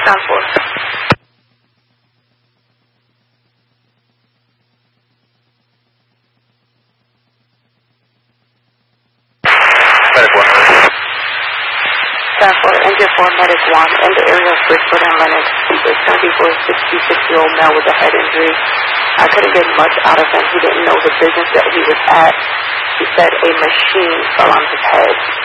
Sound 4. Sound 4, Engine 4, Medic 1, in the area of Bridgeford and Lennox. He was 74, 66-year-old male with a head injury. I couldn't get much out of him. He didn't know the business that he was at. He said a machine fell on his head.